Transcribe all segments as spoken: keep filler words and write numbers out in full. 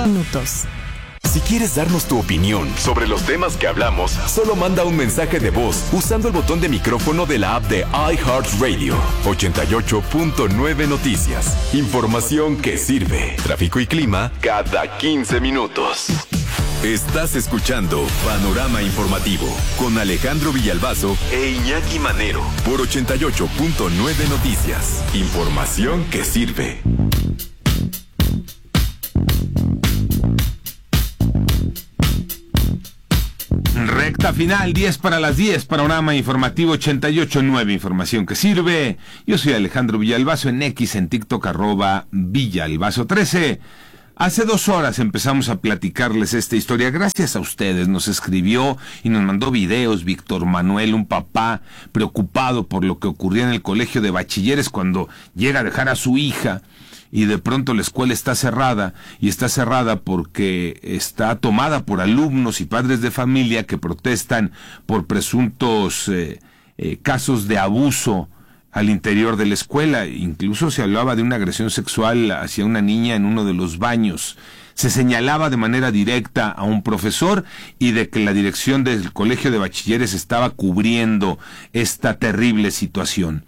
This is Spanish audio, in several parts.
minutos. Si quieres darnos tu opinión sobre los temas que hablamos, solo manda un mensaje de voz usando el botón de micrófono de la app de iHeartRadio. ochenta y ocho punto nueve Noticias. Información que sirve. Tráfico y clima cada quince minutos. Estás escuchando Panorama Informativo con Alejandro Villalbazo e Iñaki Manero por ochenta y ocho punto nueve Noticias. Información que sirve. Recta final, diez para las diez, Panorama Informativo ochenta y ocho punto nueve, información que sirve. Yo soy Alejandro Villalbazo, en X, en TikTok, arroba Villalbazo trece. Hace dos horas empezamos a platicarles esta historia, gracias a ustedes. Nos escribió y nos mandó videos Víctor Manuel, un papá preocupado por lo que ocurría en el colegio de bachilleres cuando llega a dejar a su hija. Y de pronto la escuela está cerrada, y está cerrada porque está tomada por alumnos y padres de familia que protestan por presuntos eh, eh, casos de abuso al interior de la escuela. Incluso se hablaba de una agresión sexual hacia una niña en uno de los baños. Se señalaba de manera directa a un profesor y de que la dirección del colegio de bachilleres estaba cubriendo esta terrible situación.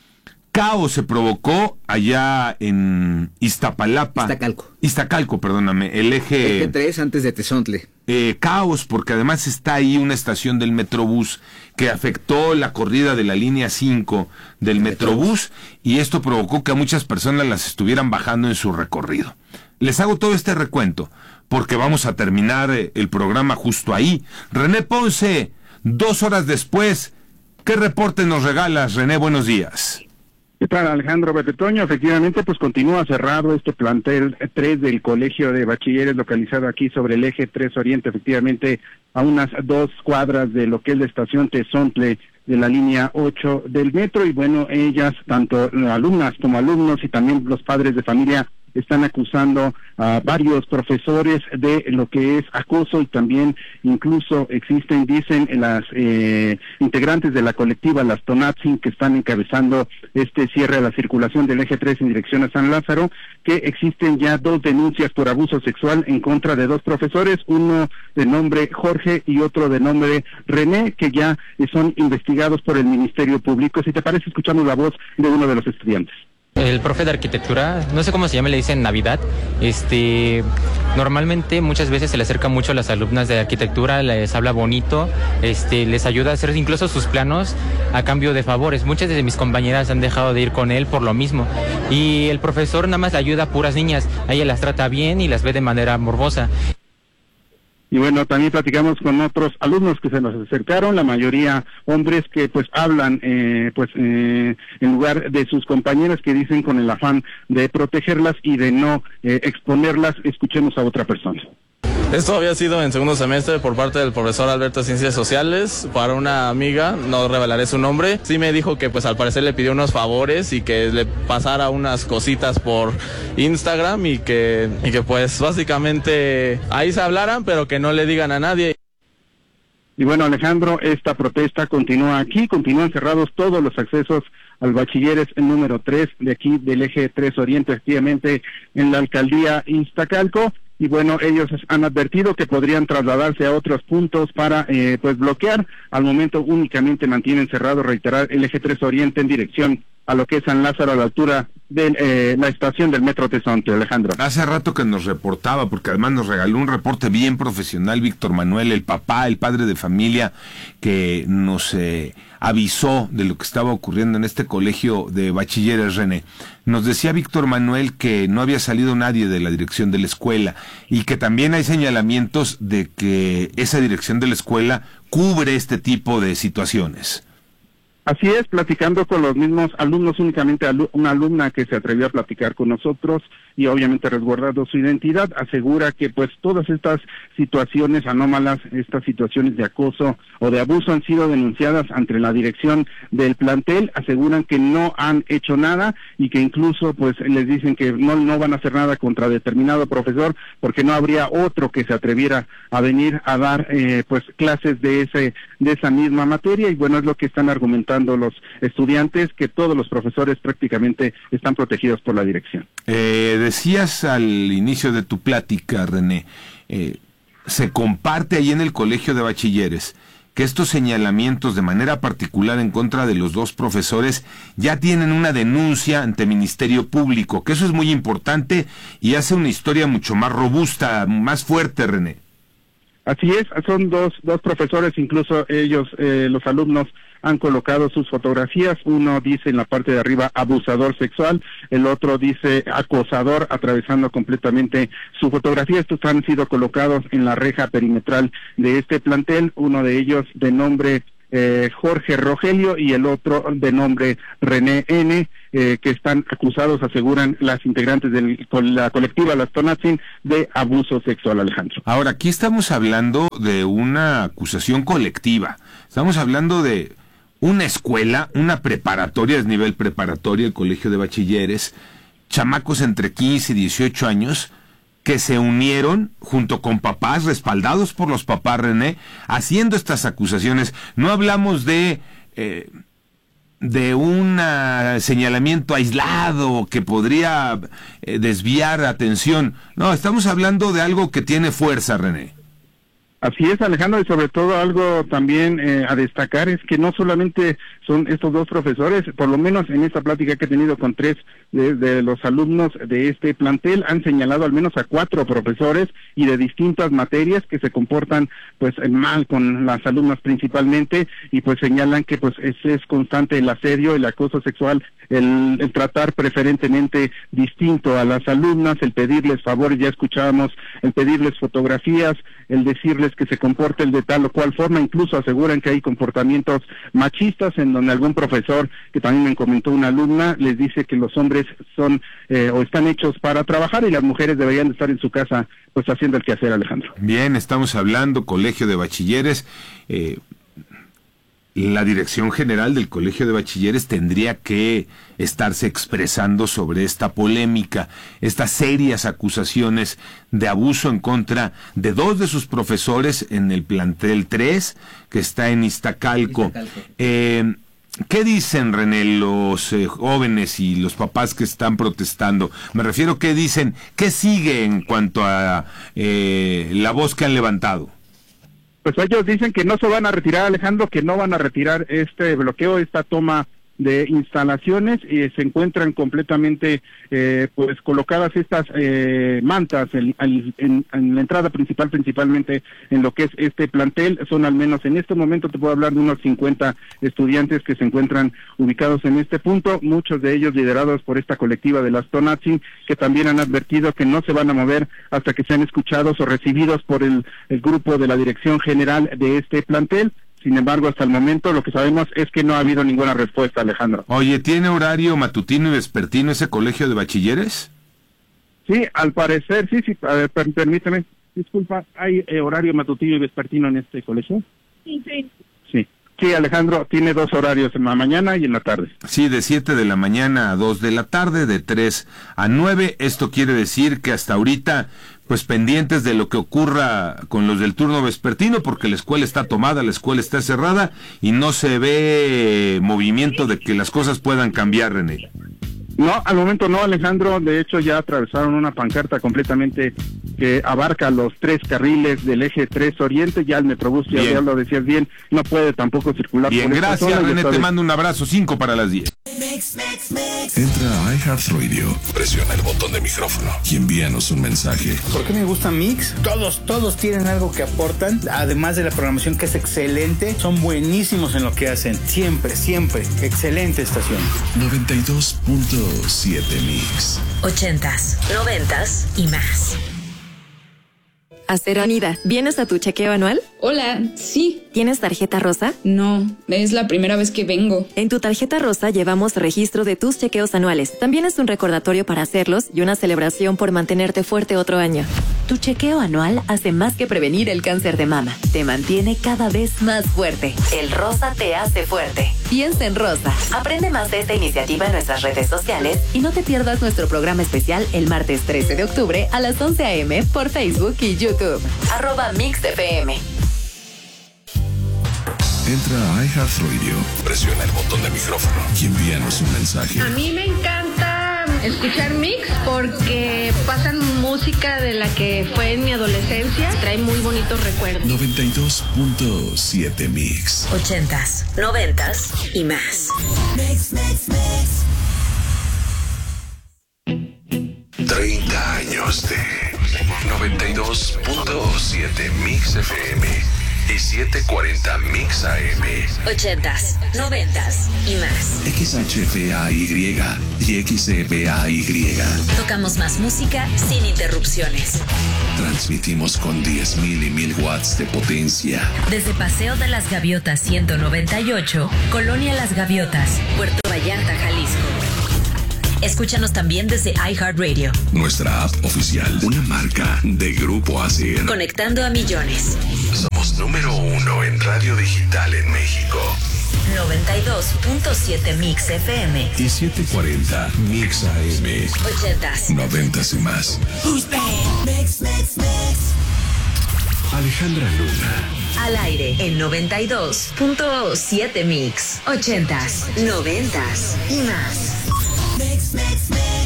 Caos se provocó allá en Iztapalapa. Iztacalco. Iztacalco, perdóname, el eje... Eje tres antes de Tezontle. Eh, caos, porque además está ahí una estación del Metrobús que afectó la corrida de la línea cinco del Metrobús, y esto provocó que a muchas personas las estuvieran bajando en su recorrido. Les hago todo este recuento porque vamos a terminar el programa justo ahí. René Ponce, dos horas después, ¿qué reporte nos regalas, René? Buenos días. ¿Qué tal, Alejandro Betetoño? Efectivamente, pues continúa cerrado este plantel tres del Colegio de Bachilleres localizado aquí sobre el eje tres Oriente, efectivamente a unas dos cuadras de lo que es la estación Tezontle de la línea ocho del metro. Y bueno, ellas, tanto alumnas como alumnos y también los padres de familia, están acusando a varios profesores de lo que es acoso, y también incluso existen, dicen las eh, integrantes de la colectiva, las Tonatzin, que están encabezando este cierre de la circulación del eje tres en dirección a San Lázaro, que existen ya dos denuncias por abuso sexual en contra de dos profesores, uno de nombre Jorge y otro de nombre René, que ya son investigados por el Ministerio Público. Si te parece, escuchamos la voz de uno de los estudiantes. El profe de arquitectura, no sé cómo se llama, le dicen Navidad, este, normalmente muchas veces se le acerca mucho a las alumnas de arquitectura, les habla bonito, este, les ayuda a hacer incluso sus planos a cambio de favores. Muchas de mis compañeras han dejado de ir con él por lo mismo, y el profesor nada más le ayuda a puras niñas, a ella las trata bien y las ve de manera morbosa. Y bueno, también platicamos con otros alumnos que se nos acercaron, la mayoría hombres que pues hablan eh, pues eh, en lugar de sus compañeras, que dicen con el afán de protegerlas y de no eh, exponerlas. Escuchemos a otra persona. Esto había sido en segundo semestre por parte del profesor Alberto de Ciencias Sociales para una amiga, no revelaré su nombre. Sí me dijo que pues al parecer le pidió unos favores y que le pasara unas cositas por Instagram y que, y que pues básicamente ahí se hablaran, pero que no le digan a nadie. Y bueno, Alejandro, esta protesta continúa aquí, continúan cerrados todos los accesos al bachilleres número tres de aquí del eje tres Oriente, efectivamente en la alcaldía Iztacalco. Y bueno, ellos han advertido que podrían trasladarse a otros puntos para eh, pues bloquear. Al momento únicamente mantienen cerrado, reiterar, el eje tres Oriente en dirección a lo que es San Lázaro, a la altura de eh, la estación del Metro Tezontle, Alejandro. Hace rato que nos reportaba, porque además nos regaló un reporte bien profesional, Víctor Manuel, el papá, el padre de familia, que nos eh, avisó de lo que estaba ocurriendo en este colegio de bachilleres, René. Nos decía Víctor Manuel que no había salido nadie de la dirección de la escuela, y que también hay señalamientos de que esa dirección de la escuela cubre este tipo de situaciones. Así es, platicando con los mismos alumnos, únicamente alu- una alumna que se atrevió a platicar con nosotros y obviamente resguardando su identidad, asegura que pues todas estas situaciones anómalas, estas situaciones de acoso o de abuso han sido denunciadas ante la dirección del plantel. Aseguran que no han hecho nada y que incluso pues les dicen que no, no van a hacer nada contra determinado profesor, porque no habría otro que se atreviera a venir a dar eh, pues clases de ese de esa misma materia. Y bueno, es lo que están argumentando los estudiantes, que todos los profesores prácticamente están protegidos por la dirección. Eh, decías al inicio de tu plática, René, eh, se comparte ahí en el Colegio de Bachilleres que estos señalamientos de manera particular en contra de los dos profesores ya tienen una denuncia ante Ministerio Público, que eso es muy importante y hace una historia mucho más robusta, más fuerte, René. Así es, son dos dos profesores, incluso ellos, eh, los alumnos, han colocado sus fotografías. Uno dice en la parte de arriba abusador sexual, el otro dice acosador, atravesando completamente su fotografía. Estos han sido colocados en la reja perimetral de este plantel, uno de ellos de nombre eh, Jorge Rogelio y el otro de nombre René N., eh, que están acusados, aseguran las integrantes de la colectiva Las Tonatzin, de abuso sexual, Alejandro. Ahora, aquí estamos hablando de una acusación colectiva, estamos hablando de una escuela, una preparatoria, es nivel preparatoria, el Colegio de Bachilleres, chamacos entre quince y dieciocho años, que se unieron junto con papás, respaldados por los papás, René, haciendo estas acusaciones. No hablamos de eh, de un señalamiento aislado que podría eh, desviar atención. No, estamos hablando de algo que tiene fuerza, René. Así es, Alejandro, y sobre todo algo también eh, a destacar es que no solamente son estos dos profesores, por lo menos en esta plática que he tenido con tres de, de los alumnos de este plantel, han señalado al menos a cuatro profesores y de distintas materias que se comportan pues mal con las alumnas principalmente, y pues señalan que pues es, es constante el asedio, el acoso sexual, el, el tratar preferentemente distinto a las alumnas, el pedirles favores, ya escuchábamos, el pedirles fotografías, el decirles que se comporten de tal o cual forma. Incluso aseguran que hay comportamientos machistas en donde algún profesor, que también me comentó una alumna, les dice que los hombres son eh, o están hechos para trabajar y las mujeres deberían de estar en su casa pues haciendo el quehacer, Alejandro. Bien, estamos hablando Colegio de Bachilleres. eh, La Dirección General del Colegio de Bachilleres tendría que estarse expresando sobre esta polémica, estas serias acusaciones de abuso en contra de dos de sus profesores en el plantel tres, que está en Iztacalco. Iztacalco. Eh, ¿Qué dicen, René, los eh, jóvenes y los papás que están protestando? Me refiero, ¿qué dicen? ¿Qué sigue en cuanto a eh, la voz que han levantado? Pues ellos dicen que no se van a retirar, Alejandro, que no van a retirar este bloqueo, esta toma de instalaciones, y se encuentran completamente eh, pues colocadas estas eh, mantas en, en, en la entrada principal, principalmente en lo que es este plantel. Son al menos en este momento, te puedo hablar de unos cincuenta estudiantes que se encuentran ubicados en este punto, muchos de ellos liderados por esta colectiva de Las Tonatzin, que también han advertido que no se van a mover hasta que sean escuchados o recibidos por el, el grupo de la Dirección General de este plantel. Sin embargo, hasta el momento lo que sabemos es que no ha habido ninguna respuesta, Alejandro. Oye, ¿tiene horario matutino y vespertino ese Colegio de Bachilleres? Sí, al parecer, sí, sí, a ver, per, permíteme, disculpa, ¿hay eh, horario matutino y vespertino en este colegio? Sí, sí. Sí, sí, Alejandro, tiene dos horarios, en la mañana y en la tarde. Sí, de siete de la mañana a dos de la tarde, de tres a nueve. Esto quiere decir que hasta ahorita, pues pendientes de lo que ocurra con los del turno vespertino, porque la escuela está tomada, la escuela está cerrada y no se ve movimiento de que las cosas puedan cambiar, René. No, al momento no, Alejandro. De hecho, ya atravesaron una pancarta completamente que abarca los tres carriles del eje tres Oriente. Ya el Metrobús, ya, ya lo decías bien, no puede tampoco circular. Bien, por gracias, zona, René, te mando un abrazo. Cinco para las diez. Entra a iHeartRadio, presiona el botón de micrófono y envíanos un mensaje. ¿Por qué me gusta Mix? Todos, todos tienen algo que aportan, además de la programación que es excelente. Son buenísimos en lo que hacen. Siempre, siempre. Excelente estación. noventa y dos punto siete Mix. Ochentas, noventas y más. Asteranida, ¿vienes a tu chequeo anual? Hola, sí. ¿Tienes tarjeta rosa? No, es la primera vez que vengo. En tu tarjeta rosa llevamos registro de tus chequeos anuales. También es un recordatorio para hacerlos y una celebración por mantenerte fuerte otro año. Tu chequeo anual hace más que prevenir el cáncer de mama. Te mantiene cada vez más fuerte. El rosa te hace fuerte. Piensa en rosa. Aprende más de esta iniciativa en nuestras redes sociales y no te pierdas nuestro programa especial el martes trece de octubre a las once a eme por Facebook y YouTube. Arroba Mix F M. Entra a iHeartRadio, presiona el botón de micrófono y envíanos un mensaje. A mí me encanta escuchar Mix porque pasan música de la que fue en mi adolescencia. Trae muy bonitos recuerdos. noventa y dos punto siete Mix. Ochentas, noventas y más. Mix, mix, mix. treinta años de noventa y dos punto siete Mix F M y setecientos cuarenta Mix A M. Ochentas, noventas y más. X H F A Y y X F A Y. Tocamos más música sin interrupciones. Transmitimos con diez mil y mil watts de potencia. Desde Paseo de las Gaviotas ciento noventa y ocho, Colonia Las Gaviotas, Puerto Vallarta, Jalisco. Escúchanos también desde iHeartRadio. Nuestra app oficial, una marca de Grupo A C R. Conectando a millones. Somos número uno en radio digital en México. noventa y dos punto siete Mix F M. Y setecientos cuarenta Mix A M. Ochentas. Noventas y más. Mix, mix, mix. Alejandra Luna. Al aire en noventa y dos punto siete Mix. Ochentas, noventas y más. Mix, mix, mix.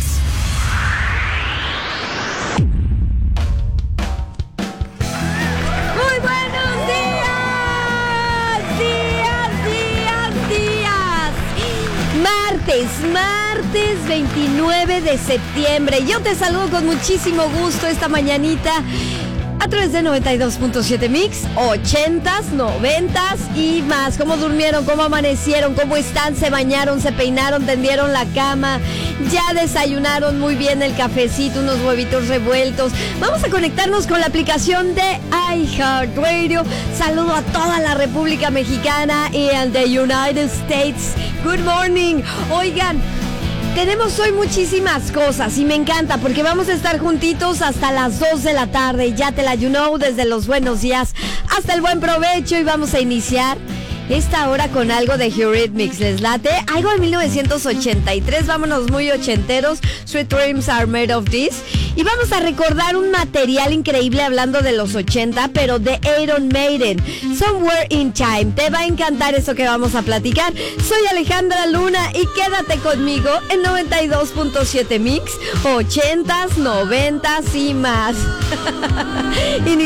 Muy buenos días, días, días, días. Martes, martes veintinueve de septiembre. Yo te saludo con muchísimo gusto esta mañanita a través de noventa y dos punto siete Mix, ochentas, noventas y más. ¿Cómo durmieron? ¿Cómo amanecieron? ¿Cómo están? ¿Se bañaron? ¿Se peinaron? ¿Tendieron la cama? ¿Ya desayunaron muy bien el cafecito? ¿Unos huevitos revueltos? Vamos a conectarnos con la aplicación de iHeartRadio. Saludo a toda la República Mexicana y a the United States. Good morning. Oigan, tenemos hoy muchísimas cosas y me encanta porque vamos a estar juntitos hasta las dos de la tarde. Ya te la you know, desde los buenos días hasta el buen provecho, y vamos a iniciar esta hora con algo de Eurythmics. ¿Les late? Algo de mil novecientos ochenta y tres, vámonos muy ochenteros. Sweet Dreams Are Made of This. Y vamos a recordar un material increíble hablando de los ochenta, pero de Iron Maiden, Somewhere in Time. Te va a encantar eso que vamos a platicar. Soy Alejandra Luna y quédate conmigo en noventa y dos punto siete Mix, ochentas, noventas y más.